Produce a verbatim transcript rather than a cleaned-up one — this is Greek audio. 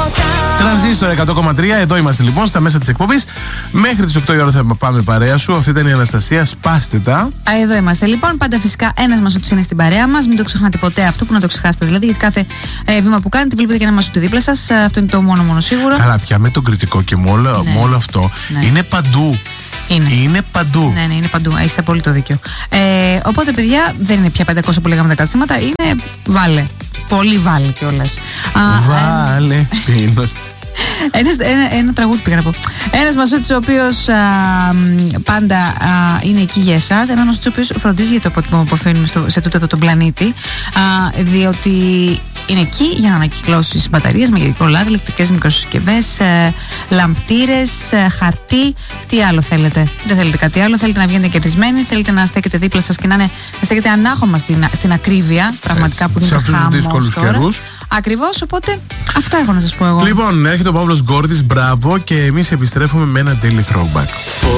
Τρανζίστορ εκατό κόμμα τρία, εδώ είμαστε λοιπόν στα μέσα της εκπομπής. Μέχρι τις οκτώ η ώρα θα πάμε παρέα σου. Αυτή ήταν η Αναστασία, σπάστε τα. Α, εδώ είμαστε λοιπόν. Πάντα φυσικά ένας Μασούτης είναι στην παρέα μας. Μην το ξεχνάτε ποτέ αυτό, που να το ξεχάσετε δηλαδή. Γιατί κάθε ε, βήμα που κάνετε βλέπετε και ένα Μασούτη δίπλα σας. Αυτό είναι το μόνο μόνο σίγουρο. Καλά, πια με τον κριτικό και με όλο, ναι. με όλο αυτό ναι. είναι παντού. Είναι. είναι παντού. Ναι, ναι, είναι παντού. Έχεις απόλυτο δίκιο. Ε, οπότε, παιδιά, δεν είναι πια πεντακόσια που λέγαμε τα καταστήματα. Είναι βάλε. Πολύ βάλε κιόλας. Βάλε. Ε, τι είναι. Ένα, ένα, ένα τραγούδι πήγα να πω. Ένας Μασούτης ο οποίος α, πάντα α, είναι εκεί για εσάς. Ένας Μασούτης ο οποίος φροντίζει για το αποτύπωμα που αφήνουμε στο, σε τούτο εδώ τον πλανήτη. Α, διότι είναι εκεί για να ανακυκλώσει μπαταρίες, μαγειρικό λάδι, ηλεκτρικές μικροσυσκευές, ε, λαμπτήρες, ε, χαρτί. Τι άλλο θέλετε? Δεν θέλετε κάτι άλλο. Θέλετε να βγαίνετε κερδισμένοι. Θέλετε να στέκετε δίπλα σας και να, είναι, να στέκετε ανάχωμα στην, στην ακρίβεια. Πραγματικά έτσι, που είναι το χάμος τώρα. Ακριβώς, οπότε αυτά έχω να σας πω εγώ. Λοιπόν, έρχεται ο Παύλος Γκόρδης, μπράβο, και εμείς επιστρέφουμε με ένα daily throwback.